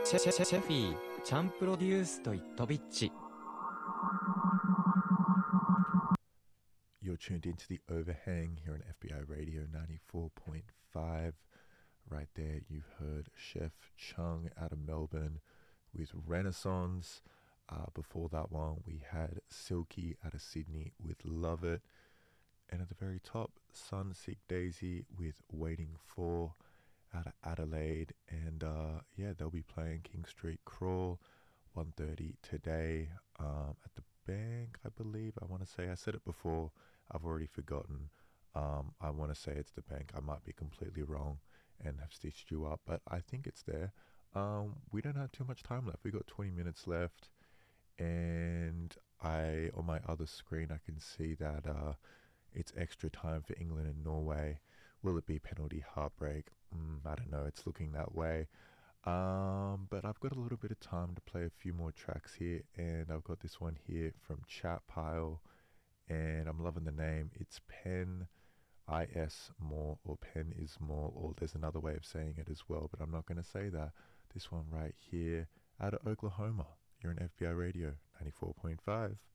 シェフィー、チャンプロデュースとイットビッチ。 You're tuned into the Overhang here on FBI Radio 94.5. Right there, you've heard Chef Chung out of Melbourne with Renaissance. Before that one, we had Silky out of Sydney with Love It. And at the very top, Sunseek Daisy with Waiting For out of Adelaide. And yeah, they'll be playing King Street Crawl 1:30 today at the Bank, I believe. I want to say, I said it before, I've already forgotten. I want to say it's the Bank. I might be completely wrong and have stitched you up, but I think it's there. We don't have too much time left. We got 20 minutes left, and on my other screen I can see that it's extra time for England and Norway. Will it be penalty heartbreak? I don't know. It's looking that way. But I've got a little bit of time to play a few more tracks here, and I've got this one here from Chat Pile, and I'm loving the name. It's Pen is More, or Pen is More, or there's another way of saying it as well, but I'm not going to say that. This one right here, out of Oklahoma. You're on FBI Radio 94.5.